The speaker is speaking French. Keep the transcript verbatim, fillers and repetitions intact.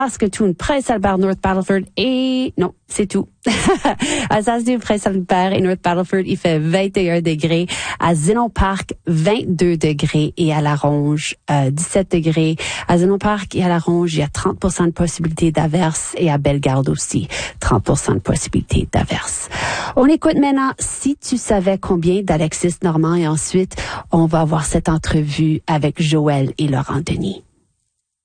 Saskatoon, Prince Albert, North Battleford et... Non, c'est tout. À Saskatoon, Prince Albert et North Battleford, il fait vingt et un degrés. À Zinon Park, vingt-deux degrés. Et à La Ronge, euh, dix-sept degrés. À Zinon Park et à La Ronge, il y a trente pour cent de possibilité d'averse. Et à Bellegarde aussi, trente pour cent de possibilité d'averse. On écoute maintenant Si tu savais combien d'Alexis Normand. Et ensuite, on va avoir cette entrevue avec Joël et Laurent Denis.